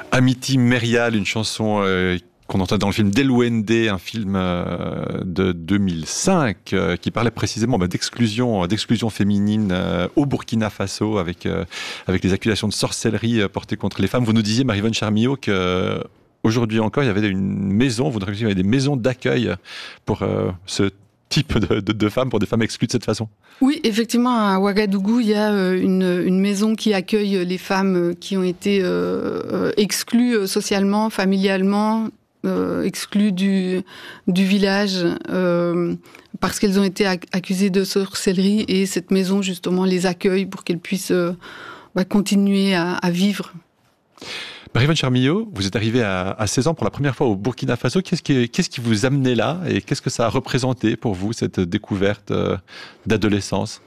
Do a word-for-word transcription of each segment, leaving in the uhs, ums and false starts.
Amity Merial, une chanson euh, qu'on entend dans le film Delouende, un film euh, de deux mille cinq euh, qui parlait précisément bah, d'exclusion, d'exclusion féminine euh, au Burkina Faso avec, euh, avec les accusations de sorcellerie euh, portées contre les femmes. Vous nous disiez, Marie-Vonne Charmillau, que euh, aujourd'hui encore, il y avait une maison, vous nous il y avait des maisons d'accueil pour euh, ce type de, de, de femmes, pour des femmes exclues de cette façon. Oui, effectivement, à Ouagadougou, il y a une, une maison qui accueille les femmes qui ont été euh, exclues socialement, familialement, euh, exclues du, du village, euh, parce qu'elles ont été accusées de sorcellerie, et cette maison, justement, les accueille pour qu'elles puissent euh, bah, continuer à, à vivre. Marie-Vonne Charmillau, vous êtes arrivée à, à seize ans pour la première fois au Burkina Faso. Qu'est-ce qui, qu'est-ce qui vous amenait là et qu'est-ce que ça a représenté pour vous, cette découverte euh, d'adolescence?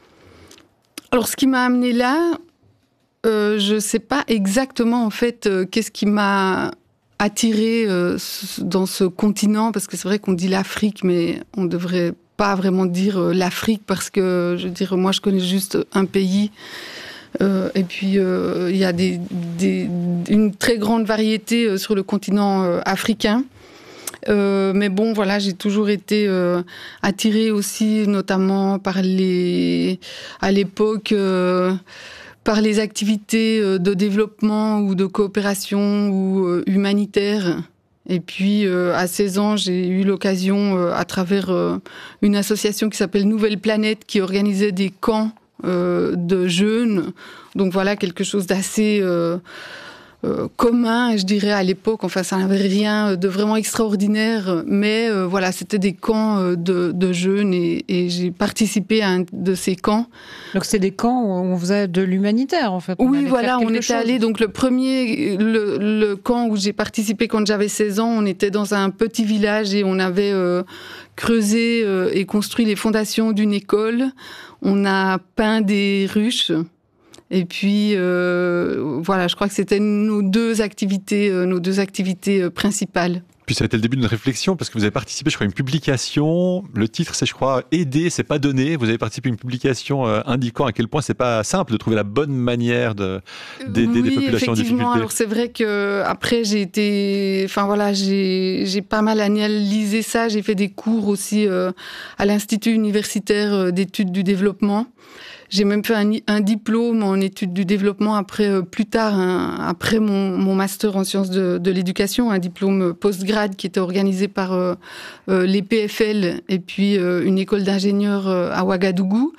Alors, ce qui m'a amenée là, euh, je ne sais pas exactement, en fait, euh, qu'est-ce qui m'a attirée euh, dans ce continent, parce que c'est vrai qu'on dit l'Afrique, mais on ne devrait pas vraiment dire euh, l'Afrique, parce que, je veux dire, moi, je connais juste un pays. Euh, et puis, euh, il y a des, des, une très grande variété euh, sur le continent euh, africain. Euh, mais bon, voilà, j'ai toujours été euh, attirée aussi, notamment par les, à l'époque, euh, par les activités euh, de développement ou de coopération ou euh, humanitaire. Et puis, euh, à seize ans, j'ai eu l'occasion, euh, à travers euh, une association qui s'appelle Nouvelle Planète, qui organisait des camps Euh, de jeunes, donc voilà quelque chose d'assez euh, euh, commun, je dirais, à l'époque. Enfin, ça n'avait rien de vraiment extraordinaire, mais euh, voilà, c'était des camps euh, de, de jeunes, et, et j'ai participé à un de ces camps. Donc c'est des camps où on faisait de l'humanitaire, en fait. On oui, voilà, on était chose. allé. Donc le premier, le, le camp où j'ai participé quand j'avais seize ans, on était dans un petit village et on avait euh, creusé euh, et construit les fondations d'une école. On a peint des ruches. Et puis, euh, voilà, je crois que c'était nos deux activités, euh, nos deux activités euh, principales. Puis ça a été le début d'une réflexion, parce que vous avez participé, je crois, à une publication. Le titre, c'est, je crois, Aider, c'est pas donner. Vous avez participé à une publication euh, indiquant à quel point c'est pas simple de trouver la bonne manière de, d'aider oui, des populations en difficulté. Effectivement. Alors c'est vrai que après j'ai été, enfin voilà, j'ai j'ai pas mal analysé ça. J'ai fait des cours aussi euh, à l'Institut universitaire d'études du développement. J'ai même fait un, un diplôme en études du développement après, euh, plus tard, un, après mon, mon master en sciences de, de l'éducation, un diplôme post-grad qui était organisé par euh, euh, les P F L et puis euh, une école d'ingénieurs euh, à Ouagadougou.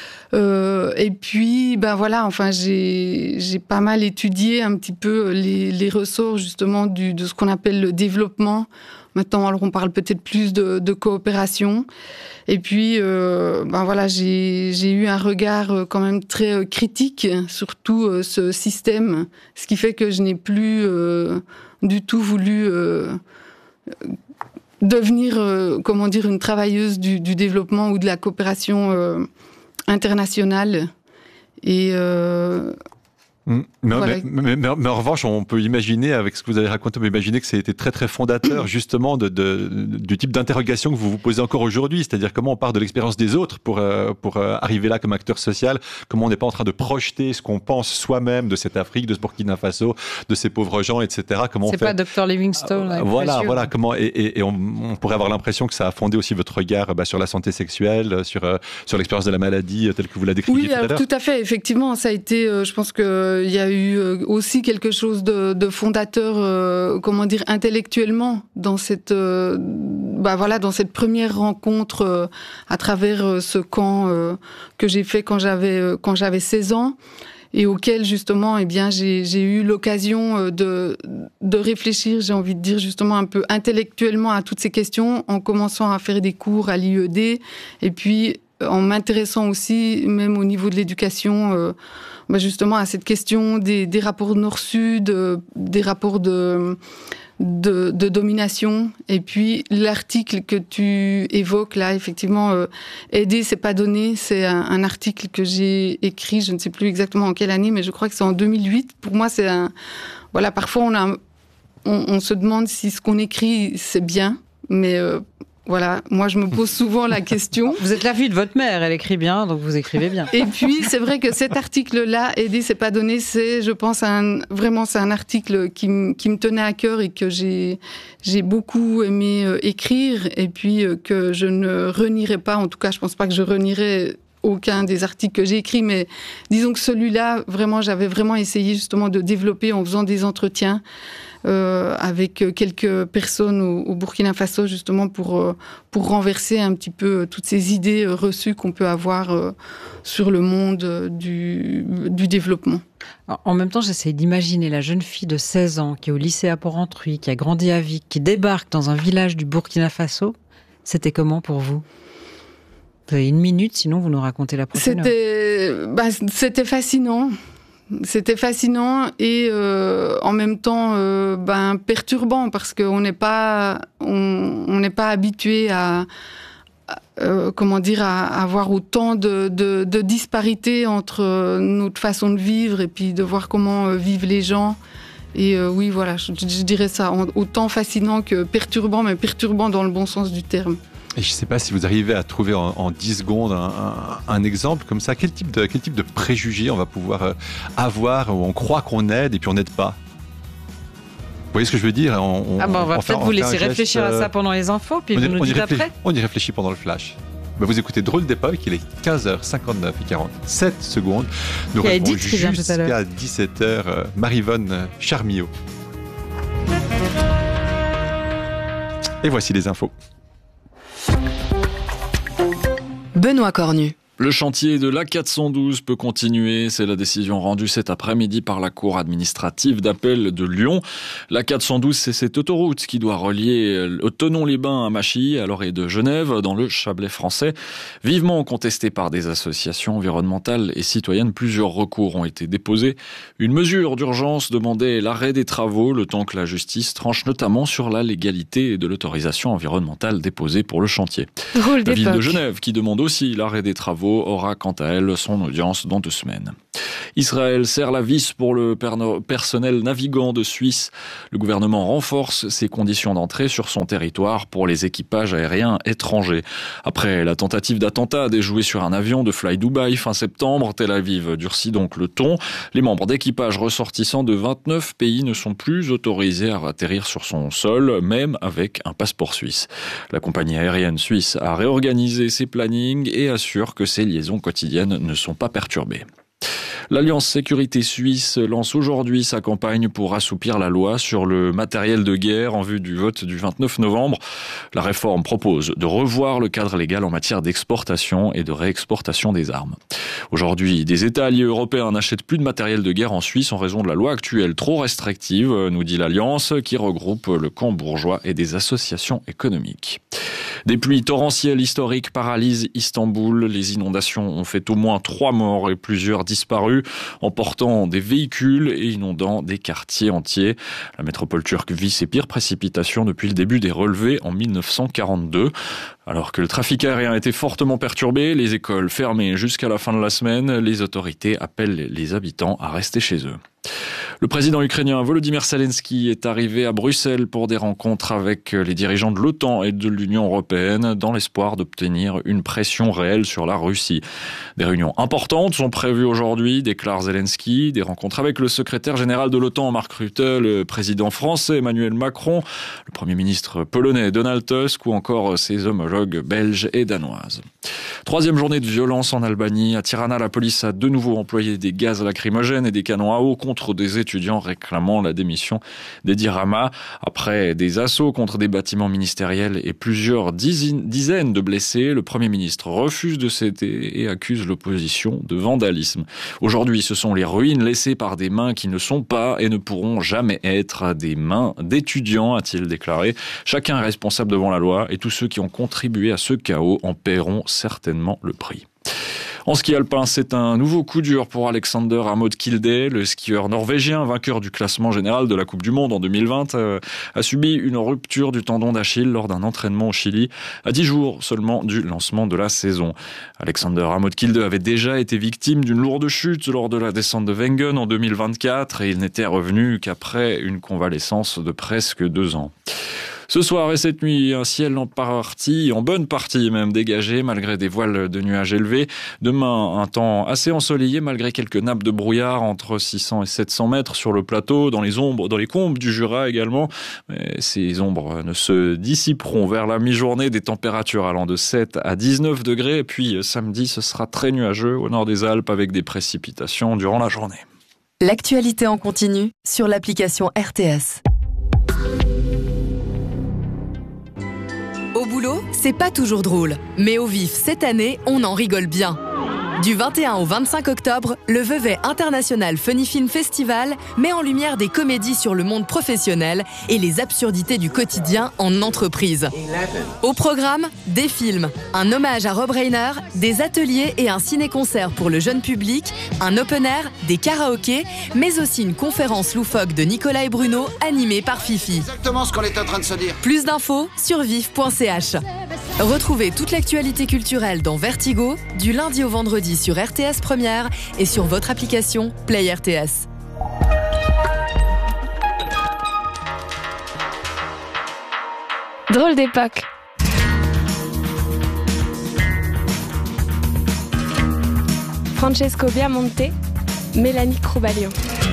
Euh, et puis, ben voilà, enfin, j'ai, j'ai pas mal étudié un petit peu les, les ressorts justement du, de ce qu'on appelle le développement. Maintenant, alors on parle peut-être plus de, de coopération. Et puis, euh, ben voilà, j'ai, j'ai eu un regard quand même très critique sur tout euh, ce système, ce qui fait que je n'ai plus euh, du tout voulu euh, devenir, euh, comment dire, une travailleuse du, du développement ou de la coopération euh, internationale. Et euh, Mmh. Mais, voilà. mais, mais, mais, mais en revanche, on peut imaginer, avec ce que vous avez raconté, on peut imaginer que ça a été très très fondateur justement de, de, de, du type d'interrogation que vous vous posez encore aujourd'hui, c'est-à-dire comment on part de l'expérience des autres pour, euh, pour euh, arriver là comme acteur social, comment on n'est pas en train de projeter ce qu'on pense soi-même de cette Afrique, de ce Burkina Faso, de ces pauvres gens, et cetera. Comment c'est on fait... pas docteur Livingstone. Euh, voilà, voilà, comment et, et, et on, on pourrait avoir l'impression que ça a fondé aussi votre regard bah, sur la santé sexuelle, sur euh, sur l'expérience de la maladie telle que vous la décriviez oui, tout à alors, l'heure. Tout à fait, effectivement, ça a été, euh, je pense que il y a eu euh, aussi quelque chose de, de fondateur, euh, comment dire, intellectuellement dans cette, euh, bah voilà, dans cette première rencontre euh, à travers euh, ce camp euh, que j'ai fait quand j'avais euh, quand j'avais seize ans et auquel justement, eh bien, j'ai, j'ai eu l'occasion euh, de de réfléchir, j'ai envie de dire justement un peu intellectuellement à toutes ces questions en commençant à faire des cours à l'I E D et puis en m'intéressant aussi, même au niveau de l'éducation, euh, bah justement à cette question des, des rapports nord-sud, euh, des rapports de, de, de domination. Et puis l'article que tu évoques là, effectivement, euh, aider, c'est pas donner. C'est un, un article que j'ai écrit, je ne sais plus exactement en quelle année, mais je crois que c'est en deux mille huit. Pour moi, c'est un... Voilà, parfois on, a, on, on se demande si ce qu'on écrit, c'est bien, mais... Euh, Voilà, moi je me pose souvent la question. Vous êtes la fille de votre mère, elle écrit bien, donc vous écrivez bien. Et puis c'est vrai que cet article-là, aider c'est pas donner, c'est, je pense, un, vraiment c'est un article qui, m- qui me tenait à cœur et que j'ai, j'ai beaucoup aimé euh, écrire, et puis euh, que je ne renierai pas, en tout cas je pense pas que je renierai aucun des articles que j'ai écrits, mais disons que celui-là, vraiment, j'avais vraiment essayé justement de développer en faisant des entretiens Euh, avec quelques personnes au, au Burkina Faso, justement pour, euh, pour renverser un petit peu toutes ces idées euh, reçues qu'on peut avoir euh, sur le monde euh, du, du développement. Alors, en même temps, j'essaie d'imaginer la jeune fille de seize ans qui est au lycée à Port-Rentruy, qui a grandi à Vic, qui débarque dans un village du Burkina Faso. C'était comment pour vous ? Vous avez une minute, sinon vous nous racontez la prochaine heure. C'était, bah, c'était fascinant. C'était fascinant et euh, en même temps euh, ben, perturbant parce qu'on n'est pas, on, on n'est pas habitué à, à euh, comment dire, à, à avoir autant de, de, de disparités entre notre façon de vivre et puis de voir comment euh, vivent les gens. Et euh, oui, voilà, je, je dirais ça, autant fascinant que perturbant, mais perturbant dans le bon sens du terme. Et je ne sais pas si vous arrivez à trouver en, en dix secondes un, un, un exemple comme ça. Quel type de, quel type de préjugés on va pouvoir euh, avoir où on croit qu'on aide et puis on n'aide pas ? Vous voyez ce que je veux dire ? on, on, ah ben on va on peut-être fait, vous laisser geste, réfléchir à ça pendant les infos, puis on vous y, nous on dites y après. On y réfléchit pendant le flash. Ben vous écoutez Drôle d'époque, il est quinze heures cinquante-neuf et quarante-sept secondes. Nous Il y a revenons Edith qui vient tout à l'heure. jusqu'à dix-sept heures, euh, Marivonne Charmillot. Et voici les infos. Benoît Cornu. Le chantier de l'A quatre cent douze peut continuer. C'est la décision rendue cet après-midi par la Cour administrative d'appel de Lyon. L'A quatre cent douze, c'est cette autoroute qui doit relier Thonon-les-Bains à Machy, à l'orée de Genève, dans le Chablais français. Vivement contesté par des associations environnementales et citoyennes, plusieurs recours ont été déposés. Une mesure d'urgence demandait l'arrêt des travaux, le temps que la justice tranche notamment sur la légalité de l'autorisation environnementale déposée pour le chantier. Drôle La ville d'époque. de Genève, qui demande aussi l'arrêt des travaux, aura quant à elle son audience dans deux semaines. Israël serre la vis pour le personnel navigant de Suisse. Le gouvernement renforce ses conditions d'entrée sur son territoire pour les équipages aériens étrangers. Après la tentative d'attentat déjouée sur un avion de Fly Dubai fin septembre, Tel Aviv durcit donc le ton. Les membres d'équipage ressortissants de vingt-neuf pays ne sont plus autorisés à atterrir sur son sol, même avec un passeport suisse. La compagnie aérienne suisse a réorganisé ses plannings et assure que ses liaisons quotidiennes ne sont pas perturbées. L'Alliance Sécurité Suisse lance aujourd'hui sa campagne pour assouplir la loi sur le matériel de guerre en vue du vote du vingt-neuf novembre. La réforme propose de revoir le cadre légal en matière d'exportation et de réexportation des armes. Aujourd'hui, des États alliés européens n'achètent plus de matériel de guerre en Suisse en raison de la loi actuelle trop restrictive, nous dit l'Alliance, qui regroupe le camp bourgeois et des associations économiques. Des pluies torrentielles historiques paralysent Istanbul. Les inondations ont fait au moins trois morts et plusieurs disparus, emportant des véhicules et inondant des quartiers entiers. La métropole turque vit ses pires précipitations depuis le début des relevés en mille neuf cent quarante-deux. Alors que le trafic aérien était fortement perturbé, les écoles fermées jusqu'à la fin de la semaine, les autorités appellent les habitants à rester chez eux. Le président ukrainien Volodymyr Zelensky est arrivé à Bruxelles pour des rencontres avec les dirigeants de l'OTAN et de l'Union européenne dans l'espoir d'obtenir une pression réelle sur la Russie. Des réunions importantes sont prévues aujourd'hui, déclare Zelensky. Des rencontres avec le secrétaire général de l'OTAN, Mark Rutte, le président français Emmanuel Macron, le premier ministre polonais Donald Tusk ou encore ses homologues belges et danoises. Troisième journée de violence en Albanie. À Tirana, la police a de nouveau employé des gaz lacrymogènes et des canons à eau contre des étudiants réclamant la démission d'Edi Rama. Après des assauts contre des bâtiments ministériels et plusieurs dizaines de blessés, le Premier ministre refuse de céder et accuse l'opposition de vandalisme. Aujourd'hui, ce sont les ruines laissées par des mains qui ne sont pas et ne pourront jamais être des mains d'étudiants, a-t-il déclaré. Chacun est responsable devant la loi et tous ceux qui ont contribué à ce chaos en paieront certainement le prix. En ski alpin, c'est un nouveau coup dur pour Alexander Amod Kilde. Le skieur norvégien, vainqueur du classement général de la Coupe du Monde en deux mille vingt, euh, a subi une rupture du tendon d'Achille lors d'un entraînement au Chili, à dix jours seulement du lancement de la saison. Alexander Amod Kilde avait déjà été victime d'une lourde chute lors de la descente de Wengen en deux mille vingt-quatre et il n'était revenu qu'après une convalescence de presque deux ans. Ce soir et cette nuit, un ciel en partie, en bonne partie même dégagé, malgré des voiles de nuages élevés. Demain, un temps assez ensoleillé, malgré quelques nappes de brouillard entre six cents et sept cents mètres sur le plateau, dans les ombres, dans les combes du Jura également. Mais ces ombres ne se dissiperont vers la mi-journée, des températures allant de sept à dix-neuf degrés. Et puis samedi, ce sera très nuageux au nord des Alpes avec des précipitations durant la journée. L'actualité en continu sur l'application R T S. Au boulot, c'est pas toujours drôle, mais au vif cette année, on en rigole bien. Du vingt et un au vingt-cinq octobre, le Vevey International Funny Film Festival met en lumière des comédies sur le monde professionnel et les absurdités du quotidien en entreprise. Au programme, des films, un hommage à Rob Reiner, des ateliers et un ciné-concert pour le jeune public, un open air, des karaokés, mais aussi une conférence loufoque de Nicolas et Bruno animée par Fifi. Exactement ce qu'on est en train de se dire. Plus d'infos sur vif point c h. Retrouvez toute l'actualité culturelle dans Vertigo, du lundi au vendredi sur R T S Première et sur votre application Play R T S. Drôle d'époque. Francesco Biamonte, Mélanie Crubalio.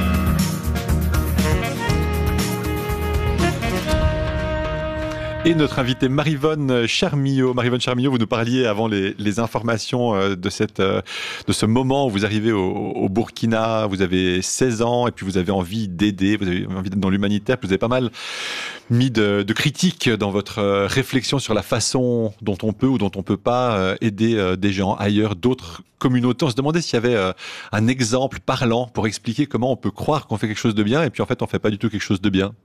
Et notre invitée Maryvonne Charmillau. Maryvonne Charmillau, vous nous parliez avant les, les informations de, cette, de ce moment où vous arrivez au, au Burkina, vous avez seize ans et puis vous avez envie d'aider, vous avez envie d'être dans l'humanitaire, vous avez pas mal mis de, de critiques dans votre réflexion sur la façon dont on peut ou dont on peut pas aider des gens ailleurs, d'autres communautés. On se demandait s'il y avait un exemple parlant pour expliquer comment on peut croire qu'on fait quelque chose de bien et puis en fait on fait pas du tout quelque chose de bien.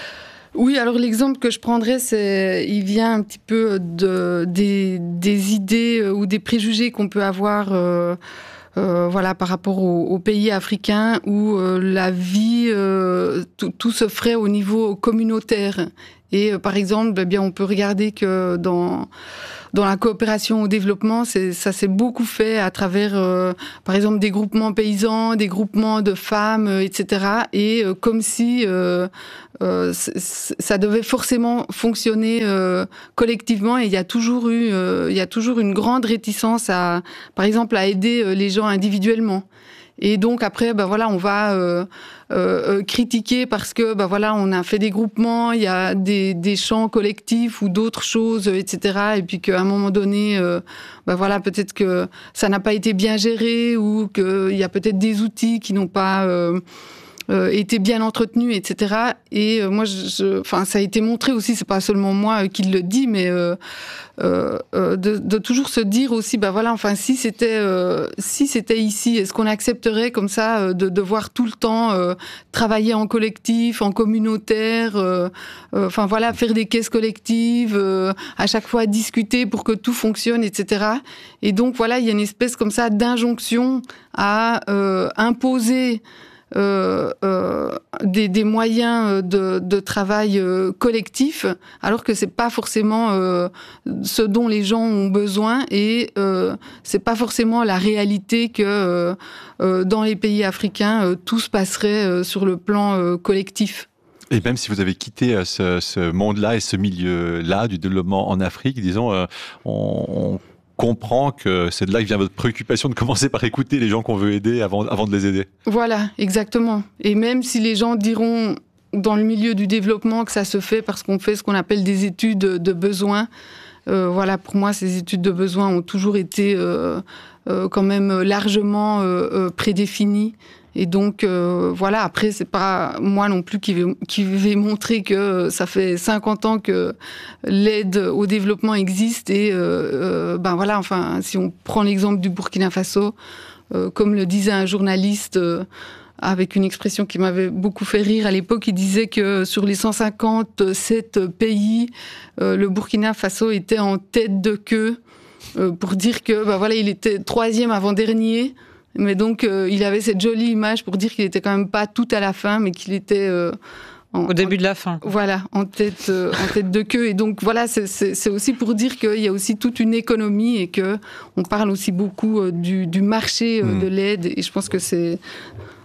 Oui, alors l'exemple que je prendrais, c'est, il vient un petit peu de, des, des idées ou des préjugés qu'on peut avoir euh, euh, voilà, par rapport aux, aux pays africains où euh, la vie, euh, tout, tout se ferait au niveau communautaire. Et euh, par exemple, eh bien, on peut regarder que dans... Dans la coopération au développement, c'est, ça s'est beaucoup fait à travers, euh, par exemple, des groupements paysans, des groupements de femmes, euh, et cetera. Et euh, comme si euh, euh, ça devait forcément fonctionner euh, collectivement. Et il y a toujours eu, euh, il y a toujours une grande réticence à, par exemple, à aider les gens individuellement. Et donc après, ben voilà, on va euh, euh, critiquer parce que ben voilà, on a fait des groupements, il y a des, des chants collectifs ou d'autres choses, et cetera. Et puis qu'à un moment donné, euh, ben voilà, peut-être que ça n'a pas été bien géré ou qu'il y a peut-être des outils qui n'ont pas euh, euh, été bien entretenus, et cetera. Et euh, moi, je, enfin, ça a été montré aussi, c'est pas seulement moi euh, qui le dis, mais euh, Euh, euh, de, de toujours se dire aussi, bah voilà, enfin si c'était euh, si c'était ici, est-ce qu'on accepterait comme ça euh, de devoir tout le temps euh, travailler en collectif, en communautaire, euh, euh, enfin voilà, faire des caisses collectives, euh, à chaque fois discuter pour que tout fonctionne, et cetera. Et donc voilà, il y a une espèce comme ça d'injonction à euh, imposer Euh, euh, des, des moyens de, de travail euh, collectif, alors que c'est pas forcément euh, ce dont les gens ont besoin et euh, c'est pas forcément la réalité que euh, euh, dans les pays africains euh, tout se passerait euh, sur le plan euh, collectif. Et même si vous avez quitté ce, ce monde-là et ce milieu-là du développement en Afrique, disons, euh, on, on comprend que c'est de là que vient votre préoccupation de commencer par écouter les gens qu'on veut aider avant, avant de les aider. Voilà, exactement. Et même si les gens diront dans le milieu du développement que ça se fait parce qu'on fait ce qu'on appelle des études de besoin, euh, voilà, pour moi, ces études de besoin ont toujours été euh, euh, quand même largement euh, euh, prédéfinies. Et donc, euh, voilà, après, c'est pas moi non plus qui vais, qui vais montrer que ça fait cinquante ans que l'aide au développement existe. Et, euh, euh, ben voilà, enfin, si on prend l'exemple du Burkina Faso, euh, comme le disait un journaliste, euh, avec une expression qui m'avait beaucoup fait rire à l'époque, il disait que sur les cent cinquante-sept pays, euh, le Burkina Faso était en tête de queue, euh, pour dire que, ben voilà, il était troisième avant-dernier. Mais donc, euh, il avait cette jolie image pour dire qu'il était quand même pas tout à la fin, mais qu'il était euh, en, au début en, de la fin. Voilà, en tête, euh, en tête de queue. Et donc voilà, c'est, c'est, c'est aussi pour dire qu'il y a aussi toute une économie et que on parle aussi beaucoup euh, du, du marché euh, mmh. de l'aide. Et je pense que c'est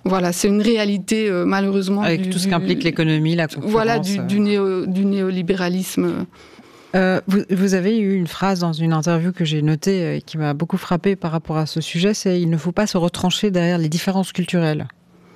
voilà, c'est une réalité euh, malheureusement. Avec du, tout ce qu'implique du, l'économie, la concurrence. Voilà, du, du, néo, du néolibéralisme. Euh, vous, vous avez eu une phrase dans une interview que j'ai notée et qui m'a beaucoup frappée par rapport à ce sujet, c'est « il ne faut pas se retrancher derrière les différences culturelles ».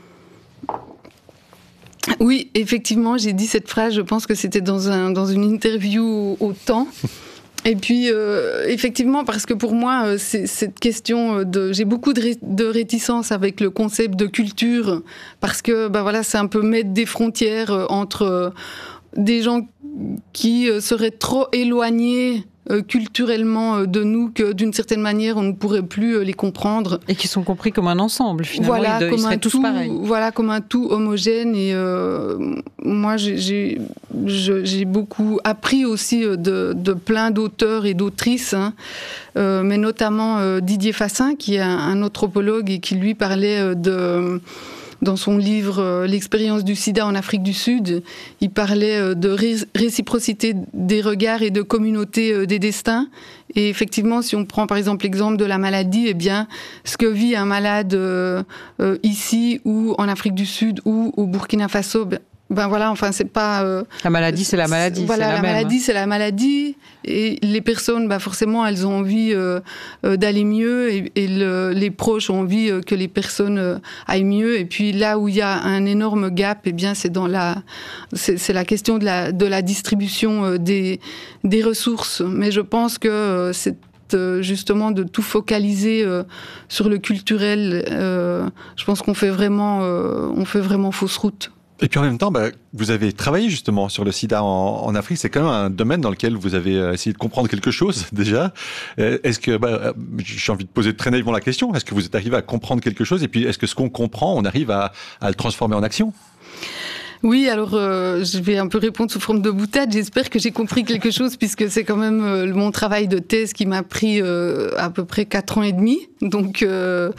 Oui, effectivement, j'ai dit cette phrase, je pense que c'était dans, un, dans une interview au, au Temps. Et puis, euh, effectivement, parce que pour moi, c'est, cette question de... J'ai beaucoup de, ré, de réticence avec le concept de culture, parce que ben voilà, c'est un peu mettre des frontières entre des gens qui seraient trop éloignés euh, culturellement de nous, que d'une certaine manière, on ne pourrait plus les comprendre. Et qui sont compris comme un ensemble, finalement. Voilà, ils, de, comme ils seraient un tous tout, pareils. Voilà, comme un tout homogène. Et euh, moi, j'ai, j'ai, je, j'ai beaucoup appris aussi de, de plein d'auteurs et d'autrices, hein, euh, mais notamment euh, Didier Fassin, qui est un, un anthropologue et qui, lui, parlait de... Dans son livre euh, « L'expérience du sida en Afrique du Sud », il parlait euh, de ré- réciprocité des regards et de communauté euh, des destins. Et effectivement, si on prend par exemple l'exemple de la maladie, eh bien, ce que vit un malade euh, euh, ici ou en Afrique du Sud ou au Burkina Faso, ben, ben voilà, enfin, c'est pas... Euh, la maladie, c'est la maladie. Voilà, c'est la, la même. maladie, c'est la maladie. Et les personnes, ben forcément, elles ont envie euh, euh, d'aller mieux. Et, et le, les proches ont envie euh, que les personnes euh, aillent mieux. Et puis là où il y a un énorme gap, eh bien, c'est dans la... C'est, c'est la question de la, de la distribution euh, des, des ressources. Mais je pense que euh, c'est justement de tout focaliser euh, sur le culturel. Euh, je pense qu'on fait vraiment, euh, on fait vraiment fausse route. Et puis en même temps, bah, vous avez travaillé justement sur le sida en, en Afrique. C'est quand même un domaine dans lequel vous avez essayé de comprendre quelque chose déjà. Est-ce que, bah, j'ai envie de poser très naïvement la question, est-ce que vous êtes arrivé à comprendre quelque chose? Et puis est-ce que ce qu'on comprend, on arrive à, à le transformer en action? Oui, alors euh, je vais un peu répondre sous forme de boutade. J'espère que j'ai compris quelque chose, puisque c'est quand même euh, mon travail de thèse qui m'a pris euh, à peu près quatre ans et demi. Donc, euh,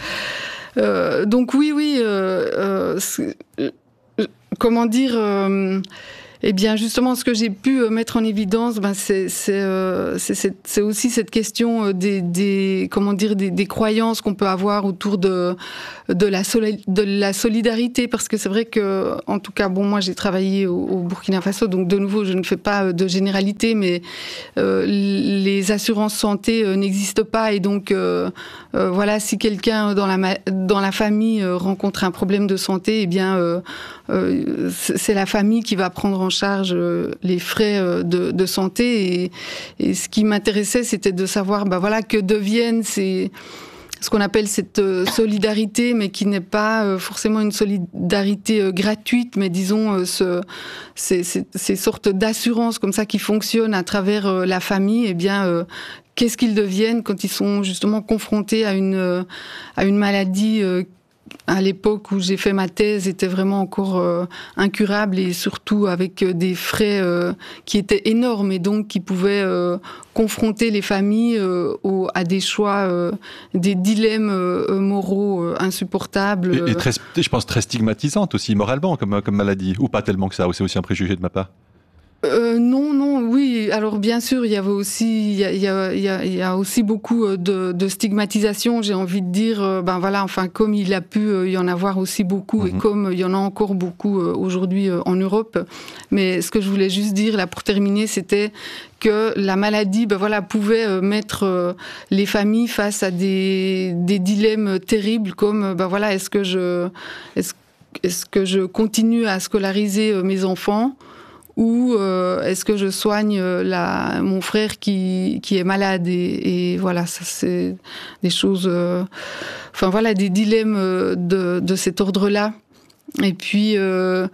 euh, donc oui, oui. Euh, euh, comment dire euh, Eh bien, justement, ce que j'ai pu mettre en évidence, ben, c'est, c'est, euh, c'est, c'est, c'est aussi cette question des, des, comment dire, des, des croyances qu'on peut avoir autour de, de, la, soli- de la solidarité. Parce que c'est vrai que, en tout cas, bon, moi, j'ai travaillé au, au Burkina Faso, donc de nouveau, je ne fais pas de généralité, mais euh, les assurances santé euh, n'existent pas. Et donc, euh, euh, voilà, si quelqu'un dans la, dans la famille euh, rencontre un problème de santé, eh bien, euh, euh, c'est la famille qui va prendre en charge les frais de, de santé. Et, et ce qui m'intéressait, c'était de savoir, bah voilà, que deviennent ces, ce qu'on appelle cette solidarité, mais qui n'est pas forcément une solidarité gratuite, mais disons ce, ces, ces, ces sortes d'assurances comme ça qui fonctionnent à travers la famille. Eh bien, euh, qu'est-ce qu'ils deviennent quand ils sont justement confrontés à une, à une maladie euh, à l'époque où j'ai fait ma thèse, était vraiment encore euh, incurable, et surtout avec euh, des frais euh, qui étaient énormes, et donc qui pouvaient euh, confronter les familles euh, au, à des choix, euh, des dilemmes euh, moraux euh, insupportables. Et, et très, je pense très stigmatisante aussi moralement comme, comme maladie, ou pas tellement que ça, ou c'est aussi un préjugé de ma part? Euh, non, non, oui. Alors bien sûr, il y avait aussi, il y a, il y a, il y a, il y a aussi beaucoup de, de stigmatisation. J'ai envie de dire, ben voilà, enfin comme il a pu y en avoir aussi beaucoup, mmh. et comme il y en a encore beaucoup aujourd'hui en Europe. Mais ce que je voulais juste dire là pour terminer, c'était que la maladie, ben voilà, pouvait mettre les familles face à des, des dilemmes terribles, comme ben voilà, est-ce que je, est-ce, est-ce que je continue à scolariser mes enfants? Ou euh, est-ce que je soigne la, mon frère qui, qui est malade, et, et voilà, ça c'est des choses, euh, enfin voilà, des dilemmes de, de cet ordre-là. Et puis euh,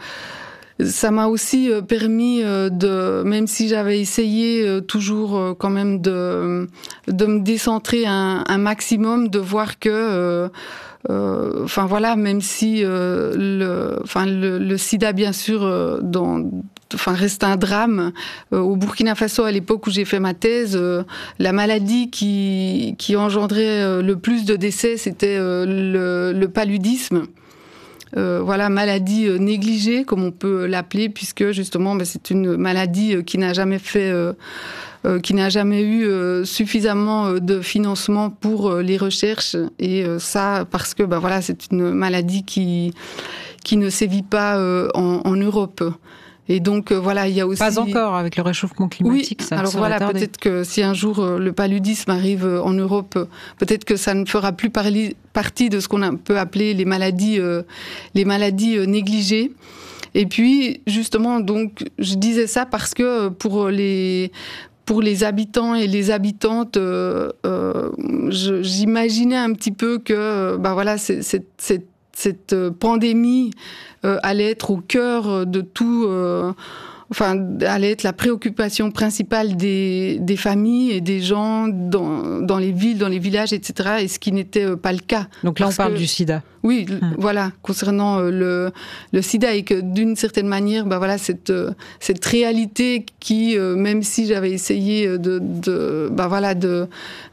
ça m'a aussi permis de, même si j'avais essayé toujours quand même de, de me décentrer un, un maximum, de voir que euh, euh, enfin voilà, même si euh, le, enfin le, le SIDA bien sûr euh, dans Enfin, reste un drame. Euh, au Burkina Faso, à l'époque où j'ai fait ma thèse, euh, la maladie qui, qui engendrait euh, le plus de décès, c'était euh, le, le paludisme. euh, voilà, maladie négligée, comme on peut l'appeler, puisque justement, ben, c'est une maladie qui n'a jamais fait, euh, euh, qui n'a jamais eu euh, suffisamment de financement pour euh, les recherches, et euh, ça parce que, ben voilà, c'est une maladie qui qui ne sévit pas euh, en, en Europe. Et donc euh, voilà, il y a aussi... Pas encore, avec le réchauffement climatique, oui, ça alors serait voilà, tardé. peut-être que si un jour euh, le paludisme arrive euh, en Europe, euh, peut-être que ça ne fera plus parli- partie de ce qu'on a- peut appeler les maladies, euh, les maladies euh, négligées. Et puis, justement, donc, je disais ça parce que euh, pour les... Pour les habitants et les habitantes, euh, euh, je, j'imaginais un petit peu que, euh, bah voilà, c'est, c'est, c'est, cette pandémie euh, allait être au cœur de tout, euh, enfin, allait être la préoccupation principale des, des familles et des gens dans, dans les villes, dans les villages, et cetera. Et ce qui n'était pas le cas. Donc là, on Parce parle que, du sida. Oui, Hum. voilà, concernant euh, le, le sida, et que d'une certaine manière, bah voilà, cette, euh, cette réalité qui, euh, même si j'avais essayé de, de, bah voilà, de,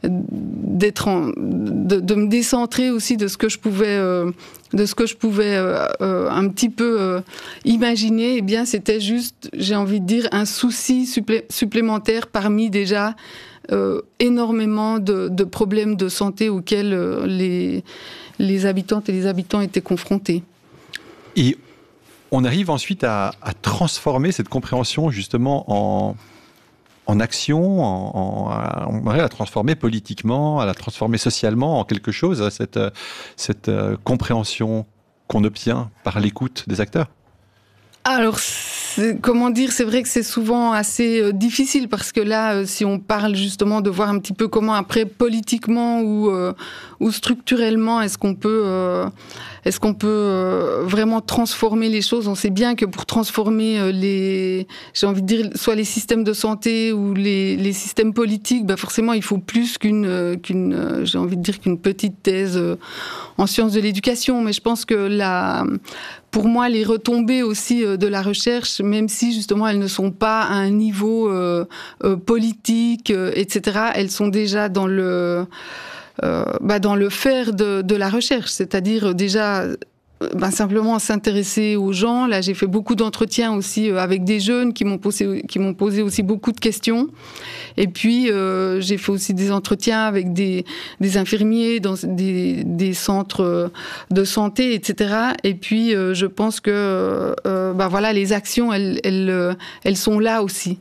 d'être en, de, de me décentrer aussi de ce que je pouvais, euh, de ce que je pouvais euh, euh, un petit peu euh, imaginer, eh bien, c'était juste, j'ai envie de dire, un souci supplé- supplémentaire parmi déjà euh, énormément de, de problèmes de santé auxquels euh, les les habitantes et les habitants étaient confrontés. Et on arrive ensuite à, à transformer cette compréhension justement en, en action, en, en, à, on arrive à la transformer politiquement, à la transformer socialement en quelque chose, cette, cette euh, compréhension qu'on obtient par l'écoute des acteurs. Alors, c'est, comment dire, c'est vrai que c'est souvent assez euh, difficile parce que là, euh, si on parle justement de voir un petit peu comment après politiquement ou, euh, ou structurellement, est-ce qu'on peut, euh, est-ce qu'on peut euh, vraiment transformer les choses. On sait bien que pour transformer euh, les, j'ai envie de dire, soit les systèmes de santé ou les, les systèmes politiques, bah forcément, il faut plus qu'une, euh, qu'une, euh, j'ai envie de dire qu'une petite thèse euh, en sciences de l'éducation. Mais je pense que la, pour moi, les retombées aussi euh, de la recherche, même si justement elles ne sont pas à un niveau euh, euh, politique, euh, et cetera, elles sont déjà dans le, euh, bah, dans le faire de, de la recherche, c'est-à-dire déjà ben, simplement s'intéresser aux gens. Là, j'ai fait beaucoup d'entretiens aussi euh, avec des jeunes qui m'ont posé, qui m'ont posé aussi beaucoup de questions. Et puis, euh, j'ai fait aussi des entretiens avec des, des infirmiers dans des, des centres de santé, et cetera. Et puis, euh, je pense que euh, ben voilà, les actions, elles, elles, elles sont là aussi.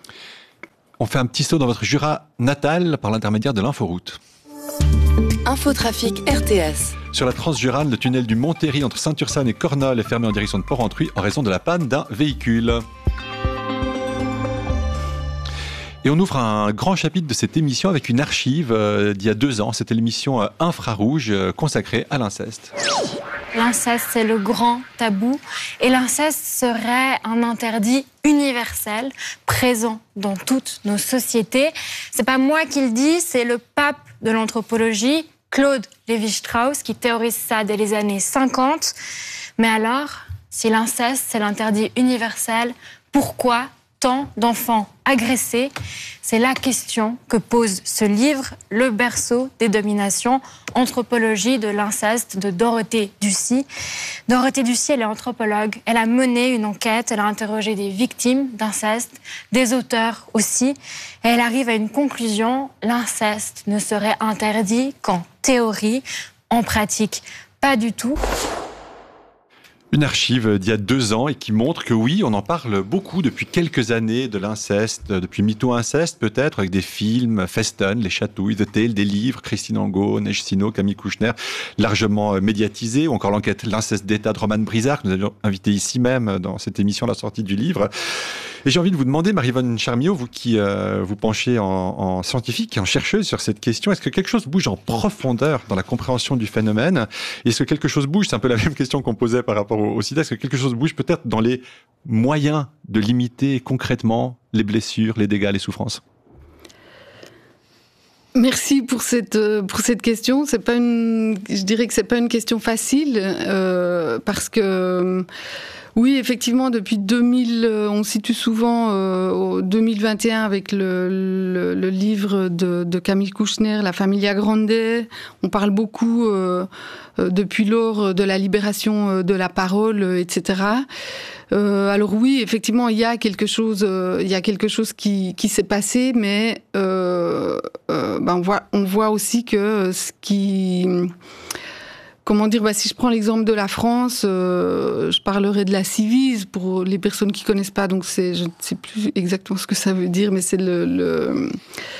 On fait un petit saut dans votre Jura natal par l'intermédiaire de l'inforoute. Infotrafic R T S. Sur la Transjurane, le tunnel du Montéry entre Saint-Ursanne et Cornol est fermé en direction de Port-Entruy en raison de la panne d'un véhicule. Et on ouvre un grand chapitre de cette émission avec une archive euh, d'il y a deux ans. C'était l'émission euh, Infrarouge euh, consacrée à l'inceste. L'inceste, c'est le grand tabou. Et l'inceste serait un interdit universel, présent dans toutes nos sociétés. C'est pas moi qui le dis, c'est le pape de l'anthropologie, Claude Lévi-Strauss, qui théorise ça dès les années cinquante. Mais alors, si l'inceste, c'est l'interdit universel, pourquoi tant d'enfants agressés? C'est la question que pose ce livre, Le berceau des dominations, anthropologie de l'inceste de Dorothée Ducy. Dorothée Ducy, elle est anthropologue. Elle a mené une enquête, elle a interrogé des victimes d'inceste, des auteurs aussi. Et elle arrive à une conclusion, l'inceste ne serait interdit qu'en théorie, en pratique, pas du tout. Une archive d'il y a deux ans et qui montre que oui, on en parle beaucoup depuis quelques années de l'inceste, depuis Mytho Inceste peut-être, avec des films, Feston, Les Chatouilles, The Tale, des livres, Christine Angot, Neige Sino, Camille Kouchner, largement médiatisés, ou encore l'enquête L'inceste d'État de Roman Brizard, que nous avions invité ici même dans cette émission à la sortie du livre. Et j'ai envie de vous demander, Marie-Vonne Charmiot, vous qui euh, vous penchez en, en scientifique et en chercheuse sur cette question, est-ce que quelque chose bouge en profondeur dans la compréhension du phénomène? Est-ce que quelque chose bouge? C'est un peu la même question qu'on posait par rapport au, au sida. Est-ce que quelque chose bouge peut-être dans les moyens de limiter concrètement les blessures, les dégâts, les souffrances? Merci pour cette pour cette question. C'est pas une, je dirais que c'est pas une question facile euh, parce que Oui, effectivement, depuis deux mille, on situe souvent euh, au deux mille vingt et un avec le, le, le livre de, de Camille Kouchner, La Familia Grande. On parle beaucoup euh, depuis lors de la libération de la parole, et cetera. Euh, alors oui, effectivement, il y a quelque chose, euh, il y a quelque chose qui, qui s'est passé, mais euh, euh, ben on voit, on voit aussi que ce qui Comment dire, bah, si je prends l'exemple de la France, euh, je parlerai de la Civise pour les personnes qui connaissent pas. Donc c'est, je ne sais plus exactement ce que ça veut dire, mais c'est le, le,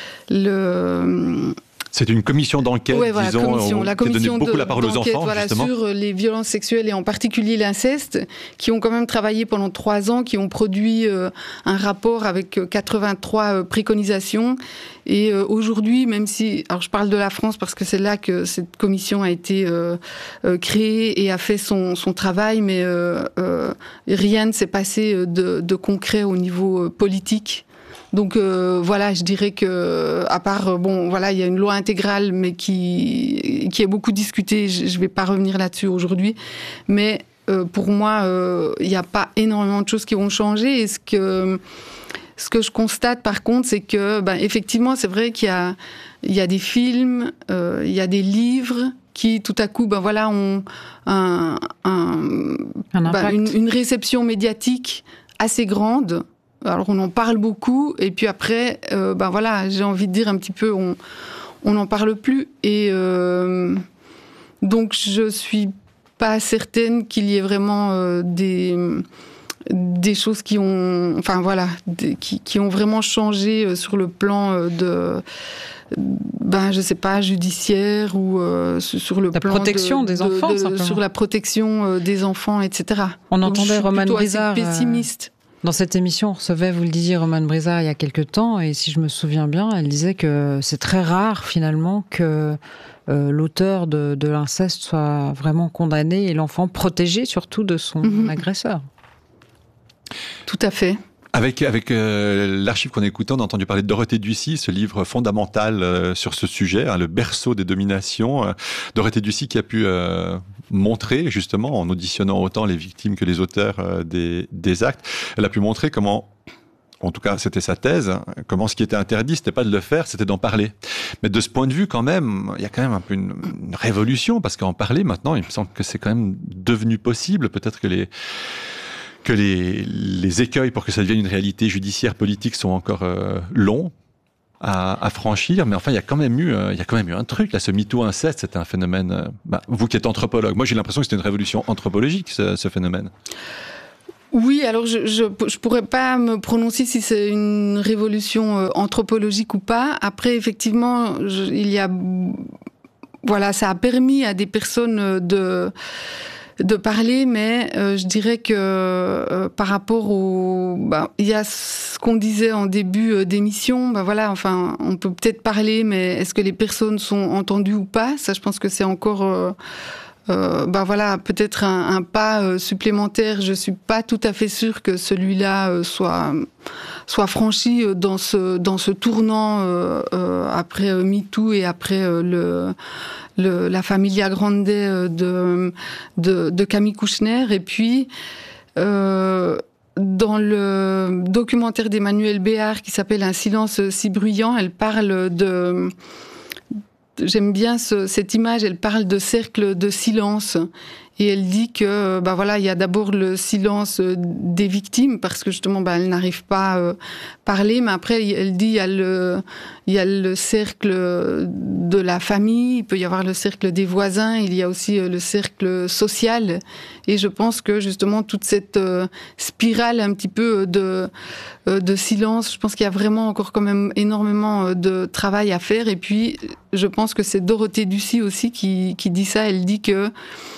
le C'est une commission d'enquête, ouais, voilà, disons, commission, où la qui a donné commission beaucoup de, la parole aux enfants, voilà, justement. sur les violences sexuelles et en particulier l'inceste, qui ont quand même travaillé pendant trois ans, qui ont produit euh, un rapport avec quatre-vingt-trois euh, préconisations. Et euh, aujourd'hui, même si, alors je parle de la France parce que c'est là que cette commission a été euh, euh, créée et a fait son, son travail, mais euh, euh, rien ne s'est passé de, de concret au niveau euh, politique. Donc euh, voilà, je dirais que à part bon voilà, il y a une loi intégrale mais qui qui est beaucoup discutée, je, je vais pas revenir là-dessus aujourd'hui, mais euh, pour moi euh, il n'y a pas énormément de choses qui vont changer. Et ce que ce que je constate par contre, c'est que ben effectivement, c'est vrai qu'il y a il y a des films, euh, il y a des livres qui tout à coup ben voilà ont un, un, un ben, une, une réception médiatique assez grande. Alors on en parle beaucoup et puis après, euh, ben voilà, j'ai envie de dire un petit peu, on on n'en parle plus et euh, donc je suis pas certaine qu'il y ait vraiment euh, des des choses qui ont, enfin voilà, des, qui qui ont vraiment changé sur le plan de, ben je sais pas, judiciaire ou euh, sur le la plan protection de, des enfants, de, de, sur la protection des enfants, et cetera. On donc, entendait Romane Brizard pessimiste. Euh... Dans cette émission, on recevait, vous le disiez, Romane Brizard il y a quelque temps, et si je me souviens bien, elle disait que c'est très rare finalement que euh, l'auteur de, de l'inceste soit vraiment condamné et l'enfant protégé surtout de son mmh. agresseur. Tout à fait. Avec, avec euh, l'archive qu'on a écouté, on a entendu parler de Dorothée Ducy, ce livre fondamental euh, sur ce sujet, hein, le berceau des dominations. Euh, Dorothée Ducy qui a pu euh, montrer, justement, en auditionnant autant les victimes que les auteurs euh, des, des actes, elle a pu montrer comment, en tout cas c'était sa thèse, comment ce qui était interdit, c'était pas de le faire, c'était d'en parler. Mais de ce point de vue, quand même, il y a quand même un peu une, une révolution, parce qu'en parler maintenant, il me semble que c'est quand même devenu possible. Peut-être que les... que les, les écueils pour que ça devienne une réalité judiciaire politique sont encore euh, longs à, à franchir, mais enfin il y a quand même eu euh, il y a quand même eu un truc là, ce MeToo inceste, c'était un phénomène. Euh, bah, vous qui êtes anthropologue, moi j'ai l'impression que c'était une révolution anthropologique ce, ce phénomène. Oui, alors je, je je pourrais pas me prononcer si c'est une révolution euh, anthropologique ou pas. Après effectivement, je, il y a voilà, ça a permis à des personnes de de parler, mais euh, je dirais que euh, par rapport au, bah, il y a ce qu'on disait en début euh, d'émission, bah voilà, enfin, on peut peut-être parler, mais est-ce que les personnes sont entendues ou pas ? Ça, je pense que c'est encore, euh, euh, bah voilà, peut-être un, un pas euh, supplémentaire. Je suis pas tout à fait sûre que celui-là euh, soit soit franchi dans ce dans ce tournant euh, euh, après euh, MeToo et après euh, le Le, la Familia Grande de, de, de Camille Kouchner. Et puis, euh, dans le documentaire d'Emmanuelle Béard qui s'appelle Un silence si bruyant, elle parle de... J'aime bien ce, cette image, elle parle de cercle de silence. Et elle dit que, bah voilà, il y a d'abord le silence des victimes parce que justement, bah, elles n'arrivent pas à parler. Mais après, elle dit il y a le, il y a le cercle de la famille, il peut y avoir le cercle des voisins, il y a aussi le cercle social. Et je pense que justement toute cette spirale un petit peu de de silence, je pense qu'il y a vraiment encore quand même énormément de travail à faire. Et puis, je pense que c'est Dorothée Ducy aussi qui qui dit ça. Elle dit que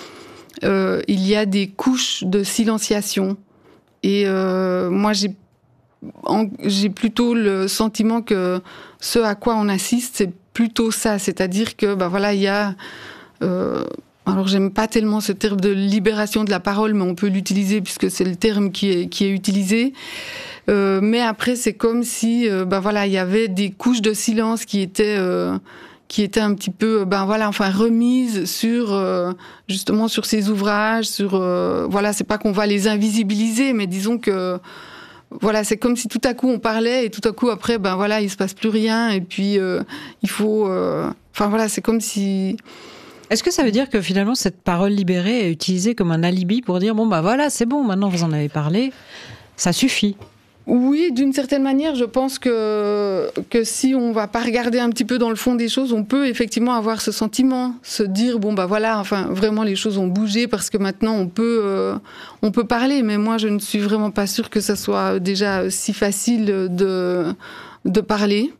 Euh, il y a des couches de silenciation. Et euh, moi, j'ai, en, j'ai plutôt le sentiment que ce à quoi on assiste, c'est plutôt ça. C'est-à-dire que, bah voilà, il y a... Euh, alors, j'aime pas tellement ce terme de libération de la parole, mais on peut l'utiliser puisque c'est le terme qui est, qui est utilisé. Euh, mais après, c'est comme si, euh, bah voilà, il y avait des couches de silence qui étaient... Euh, qui était un petit peu, ben voilà, enfin remise sur euh, justement sur ces ouvrages, sur euh, voilà, c'est pas qu'on va les invisibiliser, mais disons que voilà, c'est comme si tout à coup on parlait et tout à coup après, ben voilà, il se passe plus rien et puis euh, il faut, euh, enfin voilà, c'est comme si. Est-ce que ça veut dire que finalement cette parole libérée est utilisée comme un alibi pour dire bon bah voilà, c'est bon, maintenant vous en avez parlé, ça suffit? Oui, d'une certaine manière, je pense que, que si on va pas regarder un petit peu dans le fond des choses, on peut effectivement avoir ce sentiment, se dire bon bah voilà, enfin vraiment les choses ont bougé parce que maintenant on peut euh, on peut parler. Mais moi, je ne suis vraiment pas sûre que ça soit déjà si facile de de parler.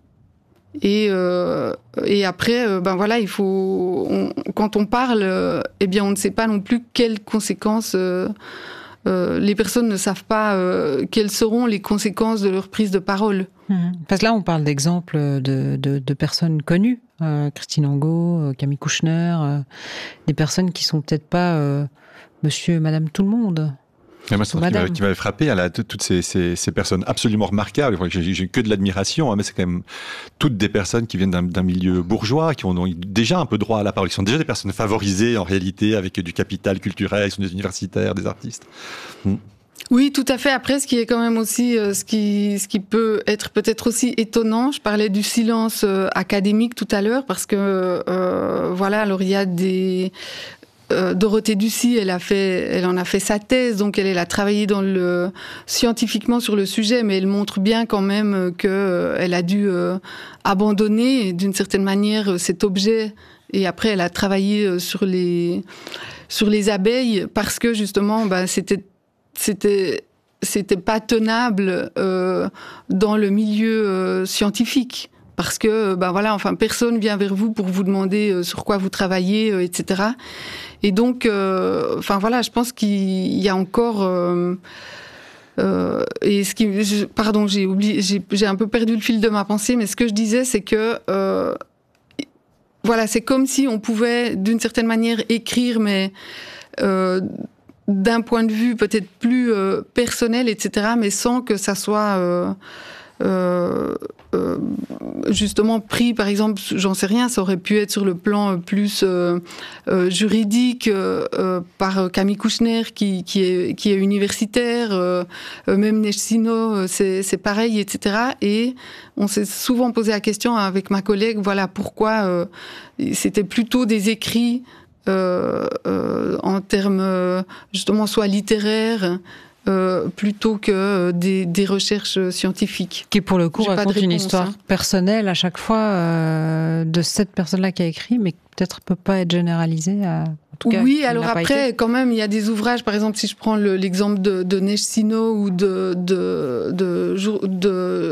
Et euh, et après, euh, ben voilà, il faut on, quand on parle, euh, eh bien on ne sait pas non plus quelles conséquences. Euh, Euh, les personnes ne savent pas euh, quelles seront les conséquences de leur prise de parole. Mmh. Parce que là, on parle d'exemples de, de, de personnes connues, euh, Christine Angot, euh, Camille Kouchner, euh, des personnes qui sont peut-être pas euh, monsieur, madame, tout le monde. Et moi, c'est un truc qui m'avait frappé, elle a toutes ces, ces, ces personnes absolument remarquables. J'ai, j'ai que de l'admiration, hein, mais c'est quand même toutes des personnes qui viennent d'un, d'un milieu bourgeois, qui ont, ont déjà un peu droit à la parole, qui sont déjà des personnes favorisées en réalité, avec du capital culturel, qui sont des universitaires, des artistes. Mm. Oui, tout à fait. Après, ce qui est quand même aussi, euh, ce qui, ce qui peut être peut-être aussi étonnant, je parlais du silence euh, académique tout à l'heure, parce que euh, voilà, alors il y a des Euh, Dorothée Ducy, elle a fait, elle en a fait sa thèse, donc elle, elle a travaillé dans le scientifiquement sur le sujet, mais elle montre bien quand même que euh, elle a dû euh, abandonner d'une certaine manière cet objet, et après elle a travaillé sur les sur les abeilles parce que justement, bah, c'était c'était c'était pas tenable euh, dans le milieu euh, scientifique. Parce que, ben voilà, enfin, personne vient vers vous pour vous demander euh, sur quoi vous travaillez, euh, et cetera. Et donc, euh, enfin voilà, je pense qu'il y a encore. Euh, euh, et ce qui, je, pardon, j'ai oublié, j'ai, j'ai un peu perdu le fil de ma pensée, mais ce que je disais, c'est que, euh, voilà, c'est comme si on pouvait, d'une certaine manière, écrire, mais euh, d'un point de vue peut-être plus euh, personnel, et cetera, mais sans que ça soit. Euh, Euh, euh, justement pris, par exemple, j'en sais rien, ça aurait pu être sur le plan plus euh, euh, juridique euh, euh, par Camille Kouchner qui, qui, est, qui est universitaire, euh, même Nechsino, c'est, c'est pareil, et cetera. Et on s'est souvent posé la question avec ma collègue, voilà, pourquoi euh, c'était plutôt des écrits euh, euh, en termes justement soit littéraires, Euh, plutôt que euh, des, des recherches scientifiques. Qui, pour le coup, J'ai raconte réponse, une histoire hein. personnelle à chaque fois euh, de cette personne-là qui a écrit, mais peut-être peut pas être généralisée à... En tout cas, oui, alors après, été. quand même, il y a des ouvrages, par exemple, si je prends le, l'exemple de, de Nechsino ou de, de, de, de, de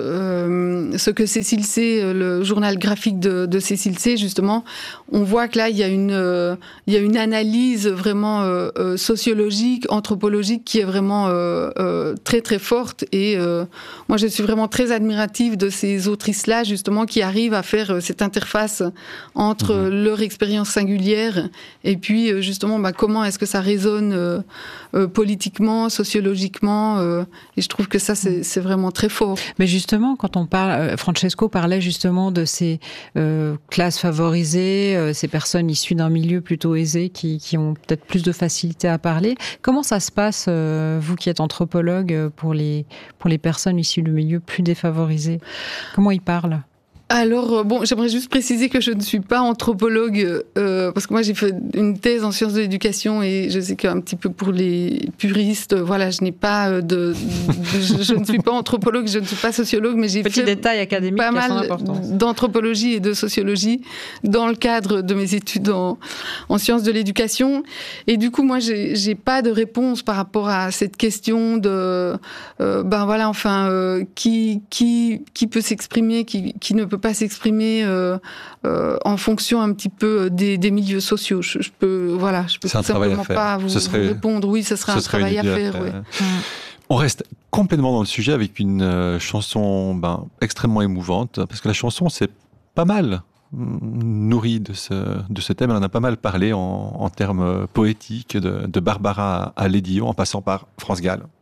euh, ce que Cécile C, le journal graphique de, de Cécile C, justement, on voit que là, il y a une, euh, il y a une analyse vraiment euh, euh, sociologique, anthropologique, qui est vraiment euh, euh, très, très forte. Et euh, moi, je suis vraiment très admirative de ces autrices-là, justement, qui arrivent à faire euh, cette interface entre mmh. leur expérience singulière et puis justement, bah, comment est-ce que ça résonne euh, euh, politiquement, sociologiquement, euh, et je trouve que ça, c'est, c'est vraiment très fort. Mais justement, quand on parle, euh, Francesco parlait justement de ces euh, classes favorisées, euh, ces personnes issues d'un milieu plutôt aisé qui, qui ont peut-être plus de facilité à parler. Comment ça se passe, euh, vous qui êtes anthropologue, pour les, pour les personnes issues de milieux plus défavorisés? Comment ils parlent? Alors, bon, j'aimerais juste préciser que je ne suis pas anthropologue, euh, parce que moi j'ai fait une thèse en sciences de l'éducation et je sais qu'un petit peu pour les puristes, voilà, je n'ai pas de... de je, je ne suis pas anthropologue, je ne suis pas sociologue, mais j'ai Petit fait détail académique pas mal d'anthropologie et de sociologie dans le cadre de mes études en, en sciences de l'éducation. Et du coup, moi, j'ai, j'ai pas de réponse par rapport à cette question de... Euh, ben voilà, enfin, euh, qui, qui, qui peut s'exprimer, qui, qui ne peut pas s'exprimer euh, euh, en fonction un petit peu des, des milieux sociaux. Je, je peux, voilà, je peux tout simplement pas vous, serait, vous répondre. Oui, ce serait ce un serait travail à faire. Ouais. Mmh. On reste complètement dans le sujet avec une euh, chanson ben, extrêmement émouvante, parce que la chanson, c'est pas mal nourrie de ce, de ce thème. Elle en a pas mal parlé en, en termes poétiques, de, de Barbara à Lady O, en passant par France Gall.